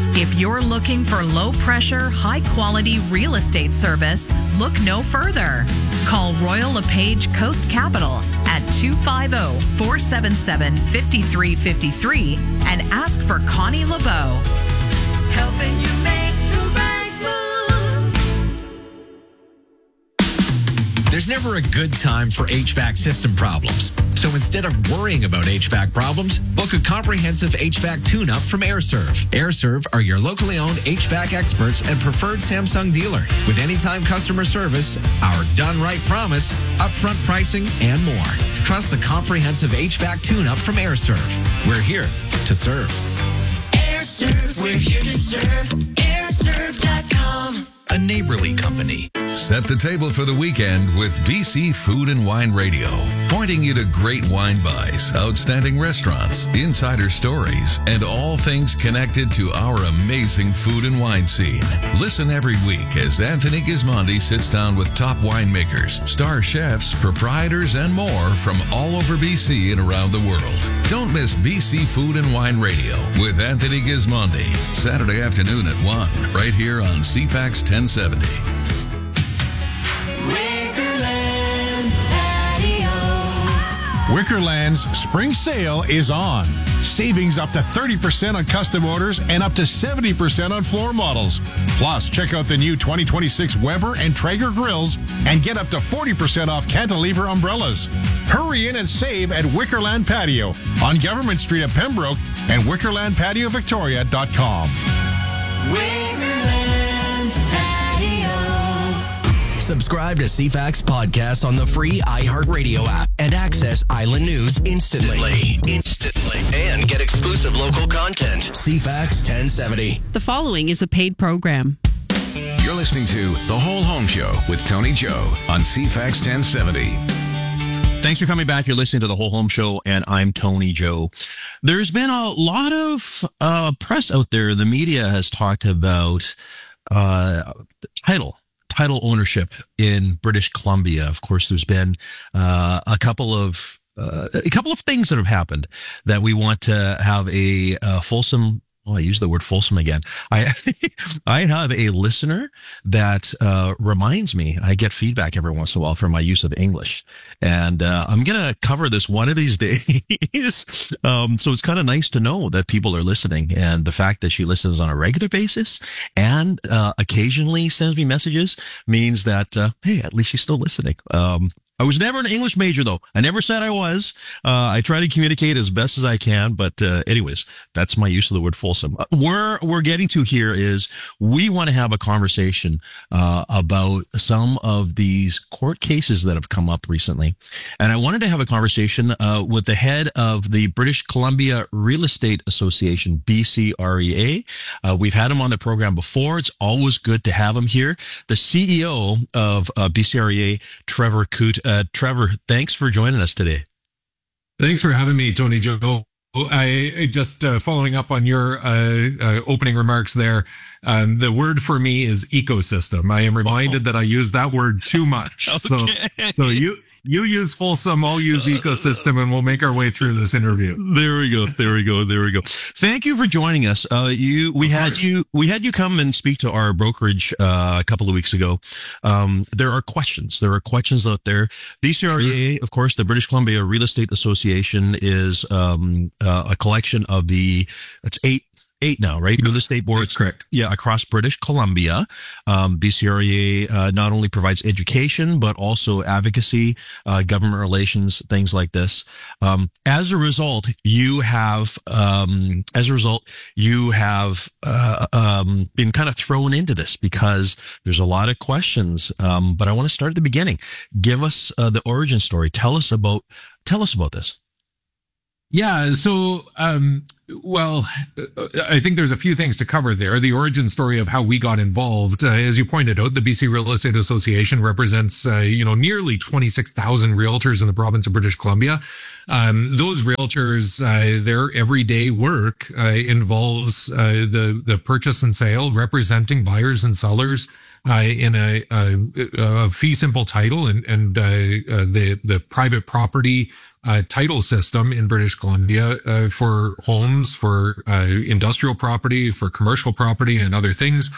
If you're looking for low-pressure, high-quality real estate service, look no further. Call Royal LePage Coast Capital at 250-477-5353 and ask for Connie LeBeau. Helping you make the right move. There's never a good time for HVAC system problems. So instead of worrying about HVAC problems, book a comprehensive HVAC tune-up from AirServe. AirServe are your locally owned HVAC experts and preferred Samsung dealer. With anytime customer service, our done right promise, upfront pricing, and more. Trust the comprehensive HVAC tune-up from AirServe. We're here to serve. AirServe, we're here to serve. AirServe.com. A neighborly company. Set the table for the weekend with BC Food and Wine Radio, pointing you to great wine buys, outstanding restaurants, insider stories, and all things connected to our amazing food and wine scene. Listen every week as Anthony Gismondi sits down with top winemakers, star chefs, proprietors, and more from all over BC and around the world. Don't miss BC Food and Wine Radio with Anthony Gismondi, Saturday afternoon at 1, right here on CFAX 1070. Wickerland's spring sale is on. Savings up to 30% on custom orders and up to 70% on floor models. Plus, check out the new 2026 Weber and Traeger grills and get up to 40% off cantilever umbrellas. Hurry in and save at Wickerland Patio on Government Street at Pembroke and WickerlandPatioVictoria.com. Subscribe to CFAX Podcast on the free iHeartRadio app and access Island News instantly. And get exclusive local content. CFAX 1070. The following is a paid program. You're listening to The Whole Home Show with Tony Joe on CFAX 1070. Thanks for coming back. You're listening to The Whole Home Show, and I'm Tony Joe. There's been a lot of press out there. The media has talked about title ownership in British Columbia. Of course, there's been a couple of things that have happened that we want to have a fulsome. Oh, I use the word fulsome again. I have a listener that reminds me. I get feedback every once in a while from my use of English, and I'm gonna cover this one of these days. So it's kind of nice to know that people are listening, and the fact that she listens on a regular basis and occasionally sends me messages means that hey, at least she's still listening. I was never an English major, though. I never said I was. I try to communicate as best as I can, but anyways, that's my use of the word fulsome. Where we're getting to here is we want to have a conversation about some of these court cases that have come up recently, and I wanted to have a conversation with the head of the British Columbia Real Estate Association, BCREA. We've had him on the program before. It's always good to have him here. The CEO of BCREA, Trevor Coote. Trevor, thanks for joining us today. Thanks for having me, Tony Joe. I just following up on your opening remarks there. The word for me is ecosystem. I am reminded that I use that word too much. Okay. So you use fulsome, I'll use ecosystem, and we'll make our way through this interview. There we go. Thank you for joining us. We had you come and speak to our brokerage a couple of weeks ago. There are questions out there. BCREA, of course, the British Columbia Real Estate Association, is a collection of it's eight now, right? Real estate boards. That's correct. Yeah, across British Columbia. BCREA not only provides education, but also advocacy, government relations, things like this. As a result, you have been kind of thrown into this because there's a lot of questions. But I want to start at the beginning. Give us the origin story. Tell us about this. Yeah. So, well, I think there's a few things to cover there. The origin story of how we got involved, as you pointed out, the BC Real Estate Association represents, nearly 26,000 realtors in the province of British Columbia. Those realtors, their everyday work, involves, the purchase and sale, representing buyers and sellers, in a fee simple title and the private property title system in British Columbia for homes homes, for industrial property, for commercial property, and other things.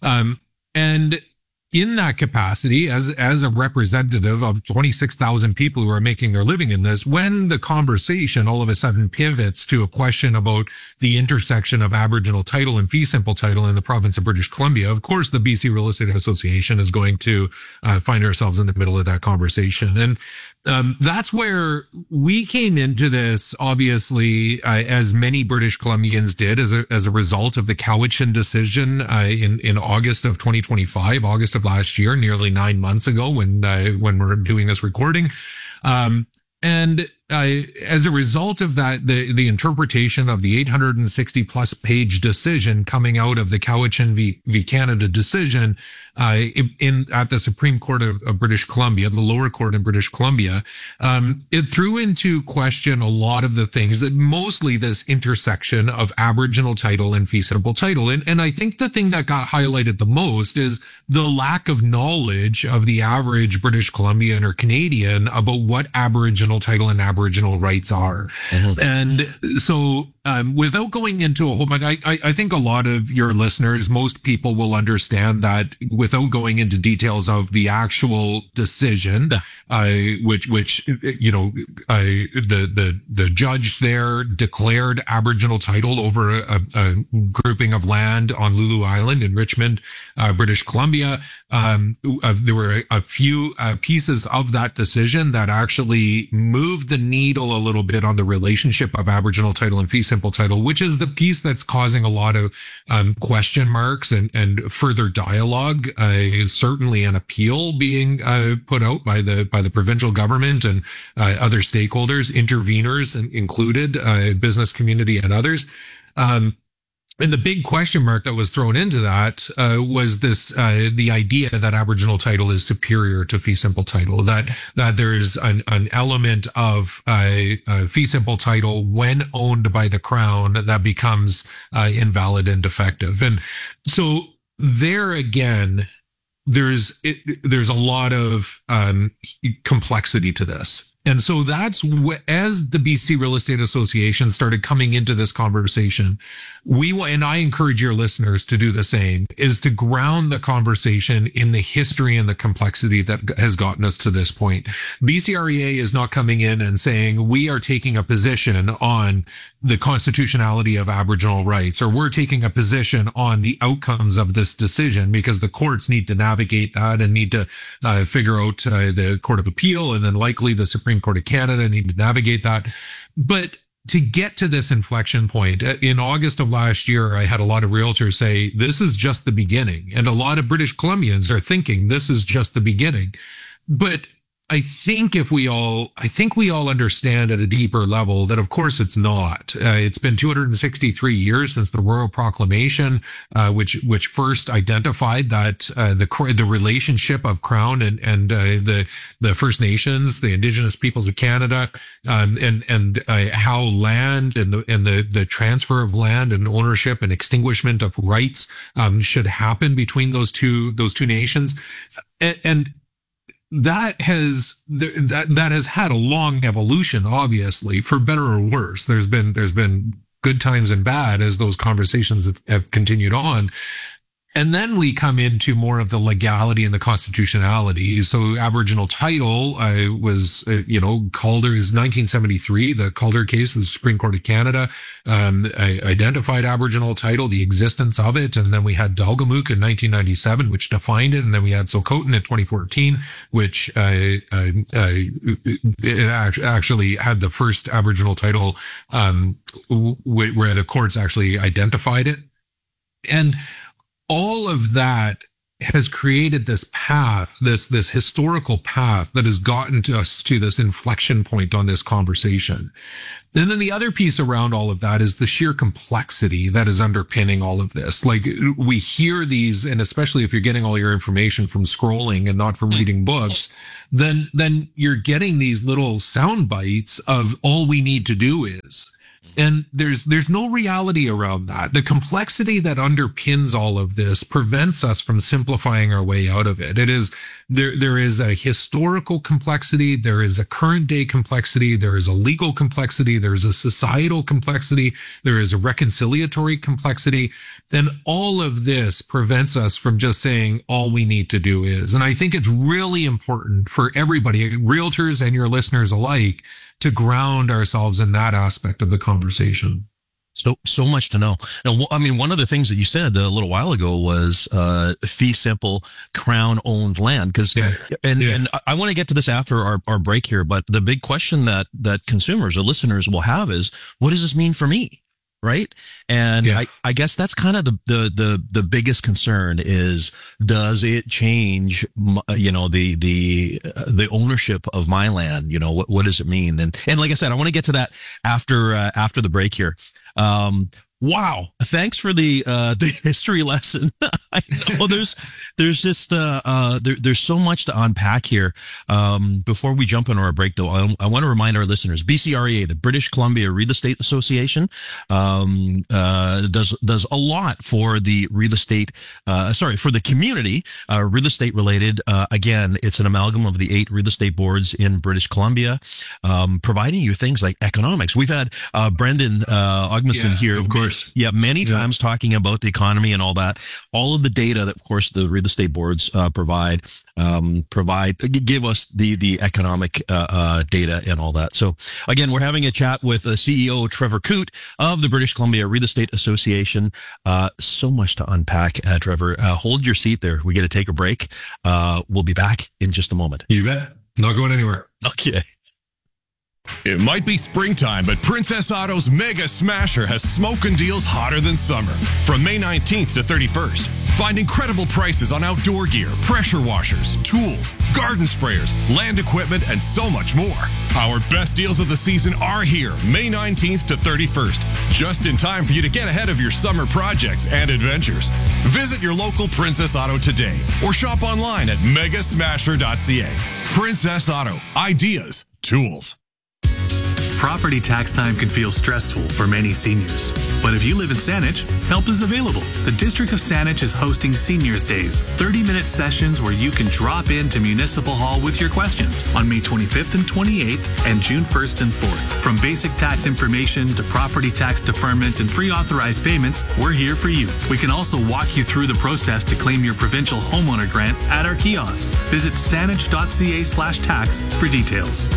And in that capacity, as a representative of 26,000 people who are making their living in this, when the conversation all of a sudden pivots to a question about the intersection of Aboriginal title and fee simple title in the province of British Columbia, of course, the BC Real Estate Association is going to find ourselves in the middle of that conversation. And that's where we came into this, obviously, as many British Columbians did, as a result of the Cowichan decision in August of 2025, August of last year, nearly 9 months ago, when we're doing this recording. And as a result of that, the interpretation of the 860 plus page decision coming out of the Cowichan v. Canada decision at the Supreme Court of British Columbia, the lower court in British Columbia, it threw into question a lot of the things that mostly this intersection of Aboriginal title and fee simple title. And I think the thing that got highlighted the most is the lack of knowledge of the average British Columbian or Canadian about what Aboriginal title and Aboriginal rights are. Mm-hmm. And so, without going into a whole bunch, I think a lot of your listeners, most people will understand that without going into details of the actual decision, which, you know, the judge there declared Aboriginal title over a grouping of land on Lulu Island in Richmond, British Columbia. There were a few pieces of that decision that actually moved the needle a little bit on the relationship of Aboriginal title and fee simple title, which is the piece that's causing a lot of question marks and further dialogue. Certainly an appeal being put out by the provincial government and other stakeholders, interveners included, business community and others. And the big question mark that was thrown into that was this the idea that Aboriginal title is superior to fee simple title, that there's an element of fee simple title when owned by the Crown that becomes invalid and defective. And so there again, there's a lot of complexity to this. And so that's as the BC Real Estate Association started coming into this conversation, and I encourage your listeners to do the same, is to ground the conversation in the history and the complexity that has gotten us to this point. BCREA is not coming in and saying we are taking a position on the constitutionality of Aboriginal rights, or we're taking a position on the outcomes of this decision, because the courts need to navigate that and need to figure out the Court of Appeal and then likely the Supreme Court of Canada need to navigate that. But to get to this inflection point, in August of last year, I had a lot of realtors say, this is just the beginning. And a lot of British Columbians are thinking this is just the beginning. But I think we all understand at a deeper level that, of course, it's not. It's been 263 years since the Royal Proclamation, which first identified that the relationship of Crown and the First Nations, the Indigenous peoples of Canada, and how land and the transfer of land and ownership and extinguishment of rights should happen between those two nations, and that has had a long evolution, obviously, for better or worse. There's been good times and bad as those conversations have continued on. And then we come into more of the legality and the constitutionality. So Aboriginal title was, Calder is 1973. The Calder case, the Supreme Court of Canada, identified Aboriginal title, the existence of it. And then we had Dalgamook in 1997, which defined it. And then we had Silcotin in 2014, which it actually had the first Aboriginal title where the courts actually identified it. And all of that has created this path, this historical path that has gotten us to this inflection point on this conversation. And then the other piece around all of that is the sheer complexity that is underpinning all of this. Like, we hear these, and especially if you're getting all your information from scrolling and not from reading books, then you're getting these little sound bites of all we need to do is. And there's no reality around that. The complexity that underpins all of this prevents us from simplifying our way out of it. There is a historical complexity. There is a current day complexity. There is a legal complexity. There is a societal complexity. There is a reconciliatory complexity. And all of this prevents us from just saying all we need to do is. And I think it's really important for everybody, realtors and your listeners alike, to ground ourselves in that aspect of the conversation. So much to know. And I mean, one of the things that you said a little while ago was fee simple Crown owned land. And I want to get to this after our break here, but the big question that consumers or listeners will have is, what does this mean for me? Right. And I guess that's kind of the biggest concern is, does it change, the ownership of my land? You know, what does it mean? And like I said, I want to get to that after the break here. Wow. Thanks for the history lesson. I know there's just, there's so much to unpack here. Before we jump into our break though, I want to remind our listeners, BCREA, the British Columbia Real Estate Association, does a lot for the real estate, for the community, real estate related. Again, it's an amalgam of the 8 real estate boards in British Columbia, providing you things like economics. We've had, Brendan, Ogmundson here. Of course. Yeah, many times talking about the economy and all that. All of the data that, of course, the real estate boards provide give us the economic data and all that. So again, we're having a chat with CEO Trevor Coote of the British Columbia Real Estate Association. So much to unpack, Trevor. Hold your seat there. We got to take a break. We'll be back in just a moment. You bet. Not going anywhere. Okay. It might be springtime, but Princess Auto's Mega Smasher has smoking deals hotter than summer. From May 19th to 31st, find incredible prices on outdoor gear, pressure washers, tools, garden sprayers, land equipment, and so much more. Our best deals of the season are here, May 19th to 31st, just in time for you to get ahead of your summer projects and adventures. Visit your local Princess Auto today or shop online at megasmasher.ca. Princess Auto, ideas, tools. Property tax time can feel stressful for many seniors. But if you live in Saanich, help is available. The District of Saanich is hosting Seniors Days, 30-minute sessions where you can drop into Municipal Hall with your questions on May 25th and 28th and June 1st and 4th. From basic tax information to property tax deferment and pre-authorized payments, we're here for you. We can also walk you through the process to claim your provincial homeowner grant at our kiosk. Visit saanich.ca/tax for details.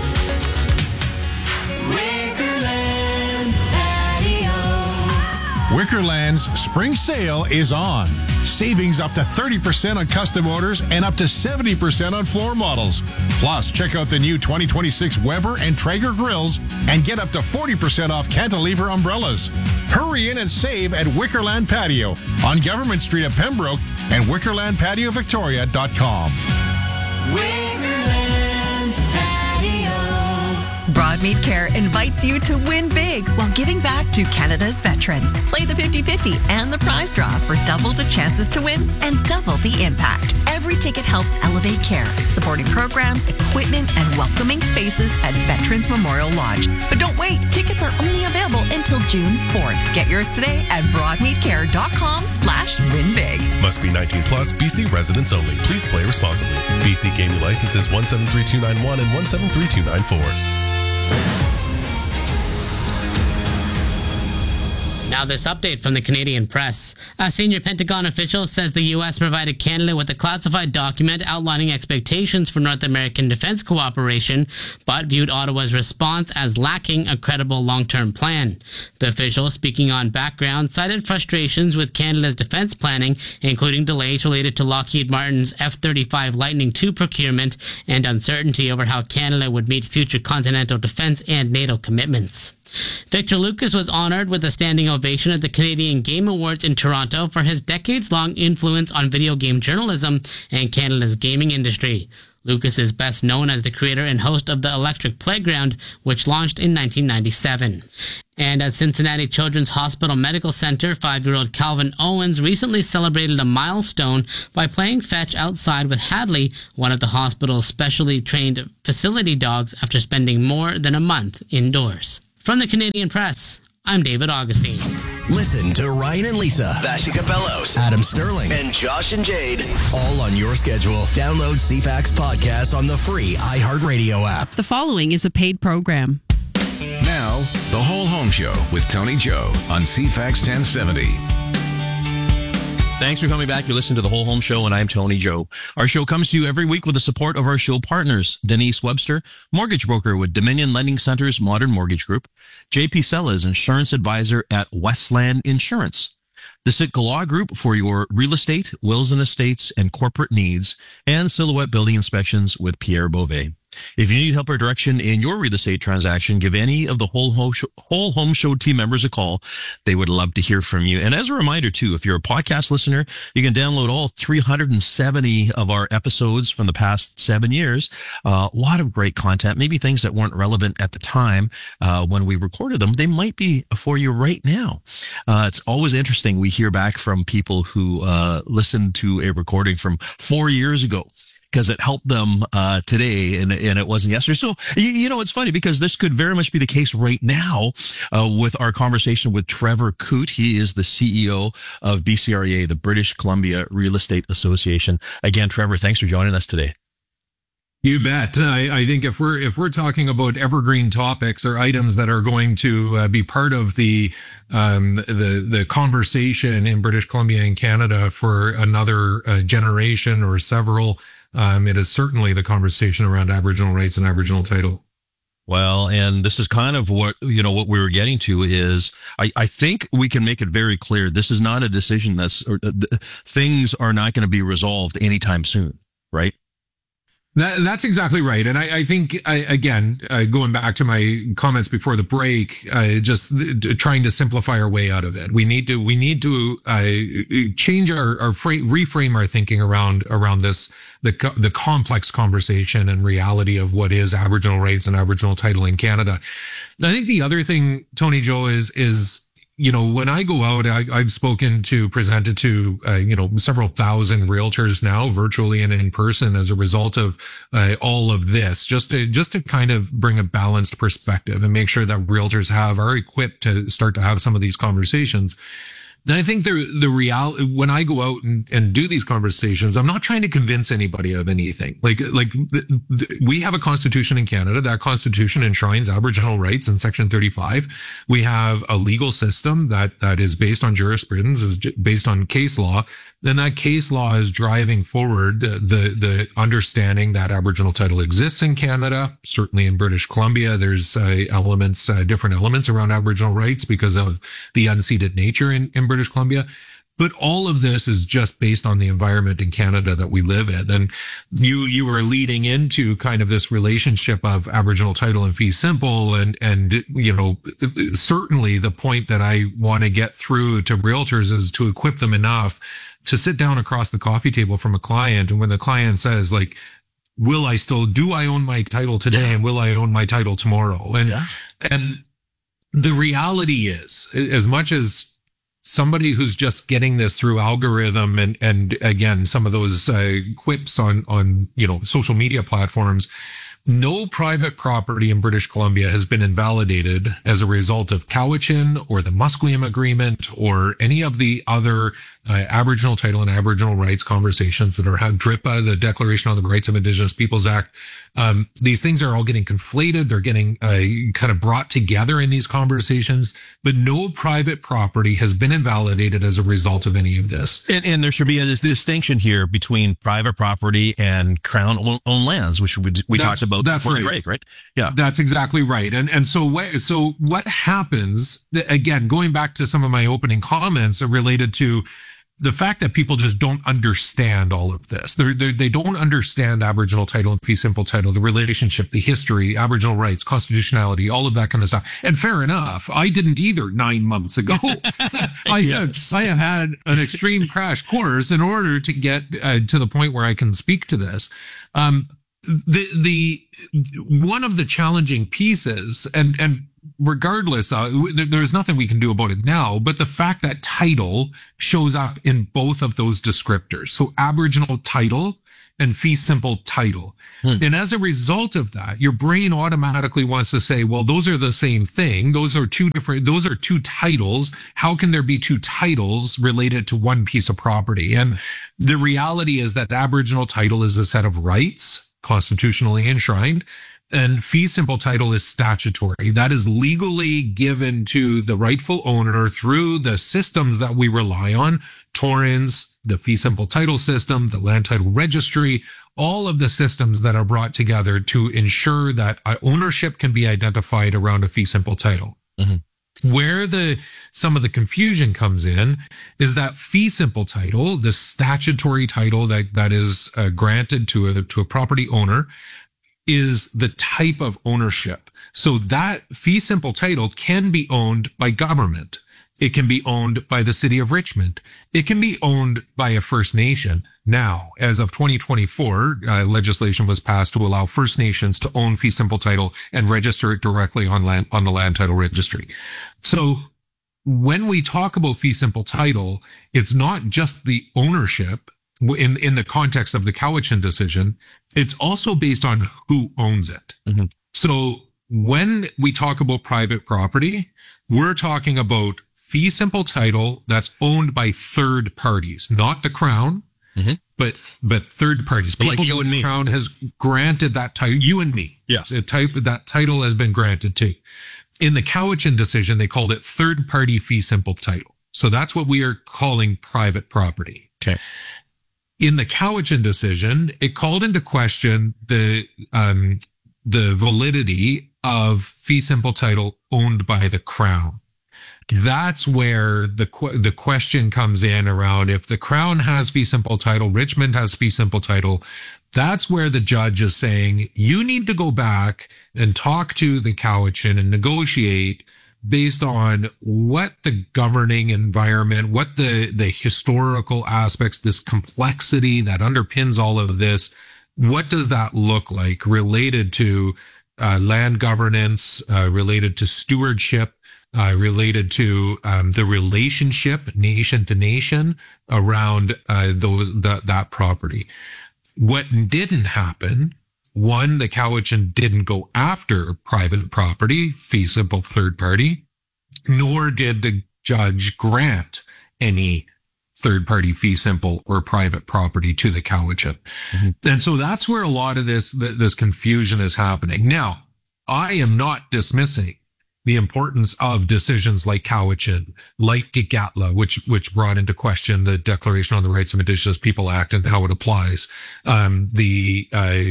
Wickerland's spring sale is on. Savings up to 30% on custom orders and up to 70% on floor models. Plus, check out the new 2026 Weber and Traeger grills and get up to 40% off cantilever umbrellas. Hurry in and save at Wickerland Patio on Government Street at Pembroke and WickerlandPatioVictoria.com. Wickerland Patio. Broadmead Care invites you to win big while giving back to Canada's veterans. Play the 50-50 and the prize draw for double the chances to win and double the impact. Every ticket helps elevate care, supporting programs, equipment, and welcoming spaces at Veterans Memorial Lodge. But don't wait. Tickets are only available until June 4th. Get yours today at broadmeadcare.com/winbig. Must be 19 plus, BC residents only. Please play responsibly. BC Gaming Licenses 173291 and 173294. Now this update from the Canadian press. A senior Pentagon official says the U.S. provided Canada with a classified document outlining expectations for North American defense cooperation, but viewed Ottawa's response as lacking a credible long-term plan. The official, speaking on background, cited frustrations with Canada's defense planning, including delays related to Lockheed Martin's F-35 Lightning II procurement and uncertainty over how Canada would meet future continental defense and NATO commitments. Victor Lucas was honored with a standing ovation at the Canadian Game Awards in Toronto for his decades-long influence on video game journalism and Canada's gaming industry. Lucas is best known as the creator and host of the Electric Playground, which launched in 1997. And at Cincinnati Children's Hospital Medical Center, 5-year-old Calvin Owens recently celebrated a milestone by playing fetch outside with Hadley, one of the hospital's specially trained facility dogs, after spending more than a month indoors. From the Canadian Press, I'm David Augustine. Listen to Ryan and Lisa, Vashi Capellos, Adam Sterling, and Josh and Jade, all on your schedule. Download CFAX podcast on the free iHeartRadio app. The following is a paid program. Now, The Whole Home Show with Tony Joe on CFAX 1070. Thanks for coming back. You're listening to The Whole Home Show, and I'm Tony Joe. Our show comes to you every week with the support of our show partners, Denise Webster, mortgage broker with Dominion Lending Center's Modern Mortgage Group, JP Sellers, insurance advisor at Westland Insurance, the Sitka Law Group for your real estate, wills and estates, and corporate needs, and Silhouette Building Inspections with Pierre Beauvais. If you need help or direction in your real estate transaction, give any of the Whole Home Show team members a call. They would love to hear from you. And as a reminder, too, if you're a podcast listener, you can download all 370 of our episodes from the past 7 years. A lot of great content, maybe things that weren't relevant at the time when we recorded them. They might be for you right now. It's always interesting. We hear back from people who listened to a recording from 4 years ago, because it helped them today and it wasn't yesterday. So, you know, it's funny because this could very much be the case right now with our conversation with Trevor Coote. He is the CEO of BCREA, the British Columbia Real Estate Association. Again, Trevor, thanks for joining us today. You bet. I think if we're talking about evergreen topics or items that are going to be part of the conversation in British Columbia and Canada for another generation or several, it is certainly the conversation around Aboriginal rights and Aboriginal title. Well, and this is kind of what we were getting to is I think we can make it very clear. This is not a decision things are not going to be resolved anytime soon, right? That's exactly right. And I think, again, going back to my comments before the break, just trying to simplify our way out of it. We need to change reframe our thinking around this, the complex conversation and reality of what is Aboriginal rights and Aboriginal title in Canada. I think the other thing, Tony Joe, is when I go out, I've presented to, several thousand realtors now, virtually and in person, as a result of all of this, just to kind of bring a balanced perspective and make sure that realtors are equipped to start to have some of these conversations. And I think the reality, when I go out and do these conversations, I'm not trying to convince anybody of anything. We have a constitution in Canada. That constitution enshrines Aboriginal rights in Section 35. We have a legal system that is based on jurisprudence, is based on case law. Then that case law is driving forward the understanding that Aboriginal title exists in Canada. Certainly in British Columbia, there's different elements around Aboriginal rights because of the unceded nature in British Columbia. But all of this is just based on the environment in Canada that we live in. And you were leading into kind of this relationship of Aboriginal title and fee simple. And certainly the point that I want to get through to realtors is to equip them enough to sit down across the coffee table from a client. And when the client says, do I own my title today? And will I own my title tomorrow? And the reality is, as much as somebody who's just getting this through algorithm and again, some of those quips on social media platforms, no private property in British Columbia has been invalidated as a result of Cowichan or the Musqueam Agreement or any of the other Aboriginal title and Aboriginal rights conversations that are DRIPA, the Declaration on the Rights of Indigenous Peoples Act. These things are all getting conflated. They're getting kind of brought together in these conversations, but no private property has been invalidated as a result of any of this. And there should be a distinction here between private property and Crown-owned lands, which we talked about. That's right. Yeah, that's exactly right. And so what happens, again, going back to some of my opening comments related to the fact that people just don't understand all of this. They don't understand Aboriginal title and fee simple title, the relationship, the history, Aboriginal rights, constitutionality, all of that kind of stuff. And fair enough, I didn't either 9 months ago. I have had an extreme crash course in order to get to the point where I can speak to this. The one of the challenging pieces, and regardless, there's nothing we can do about it now, but the fact that title shows up in both of those descriptors. So Aboriginal title and fee simple title. And as a result of that, your brain automatically wants to say, well, those are the same thing. Those are two titles. How can there be two titles related to one piece of property? And the reality is that the Aboriginal title is a set of rights, constitutionally enshrined, and fee simple title is statutory. That is legally given to the rightful owner through the systems that we rely on, Torrens, the fee simple title system, the land title registry, all of the systems that are brought together to ensure that ownership can be identified around a fee simple title. Where some of the confusion comes in is that fee simple title, the statutory title that is granted to a property owner, is the type of ownership. So that fee simple title can be owned by government. It can be owned by the city of Richmond. It can be owned by a First Nation. Now, as of 2024, legislation was passed to allow First Nations to own fee simple title and register it directly on the land title registry. So when we talk about fee simple title, it's not just the ownership in the context of the Cowichan decision. It's also based on who owns it. So when we talk about private property, we're talking about fee simple title that's owned by third parties, not the Crown, but third parties. Like you and me. The Crown has granted that title. You and me. Yes. That title has been granted to. In the Cowichan decision, they called it third party fee simple title. So that's what we are calling private property. Okay. In the Cowichan decision, it called into question the validity of fee simple title owned by the Crown. That's where the question comes in around if the Crown has fee simple title, Richmond has fee simple title. That's where the judge is saying you need to go back and talk to the Cowichan and negotiate based on what the governing environment, what the historical aspects, this complexity that underpins all of this. What does that look like related to land governance, related to stewardship, related to the relationship nation to nation around that property. What didn't happen, one, the Cowichan didn't go after private property, fee simple third party, nor did the judge grant any third party fee simple or private property to the Cowichan. And so that's where a lot of this confusion is happening. Now, I am not dismissing the importance of decisions like Cowichan, like Gitga'ala, which brought into question the Declaration on the Rights of Indigenous People Act and how it applies. Some of the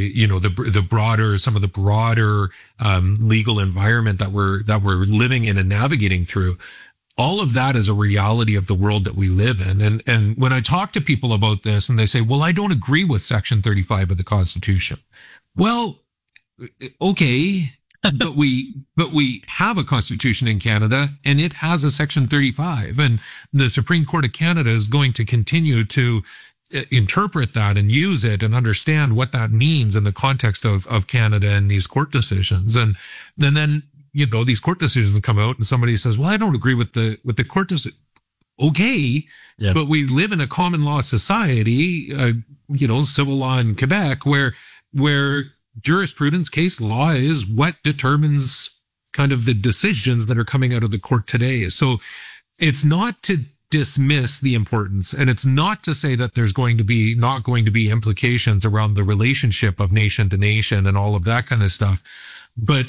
broader legal environment that we're living in and navigating through. All of that is a reality of the world that we live in. And when I talk to people about this and they say, well, I don't agree with Section 35 of the Constitution. Well, okay. But we have a constitution in Canada and it has a Section 35, and the Supreme Court of Canada is going to continue to interpret that and use it and understand what that means in the context of Canada and these court decisions. And then, these court decisions come out and somebody says, well, I don't agree with the court decision. Okay. Yeah. But we live in a common law society, civil law in Quebec where jurisprudence, case law is what determines kind of the decisions that are coming out of the court today. So it's not to dismiss the importance, and it's not to say that there's not going to be implications around the relationship of nation to nation and all of that kind of stuff. But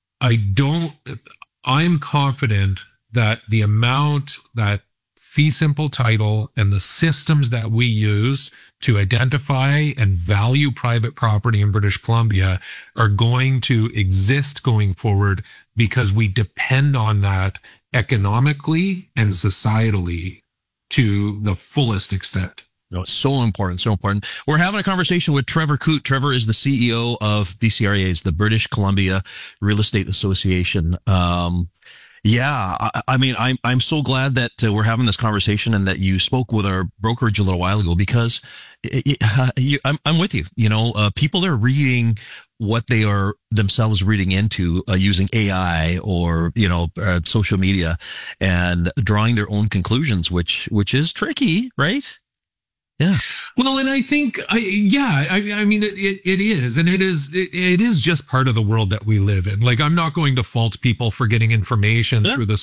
I'm confident that the amount that fee simple title and the systems that we use to identify and value private property in British Columbia are going to exist going forward because we depend on that economically and societally to the fullest extent. No, it's so important, so important. We're having a conversation with Trevor Coote. Trevor is the CEO of BCREA's, the British Columbia Real Estate Association. Yeah, I'm so glad that we're having this conversation and that you spoke with our brokerage a little while ago, because I'm with you. People are reading what they are themselves reading into using AI or, social media and drawing their own conclusions, which is tricky, right? Yeah. Well, and I think, I mean, it is, and it is just part of the world that we live in. Like, I'm not going to fault people for getting information through the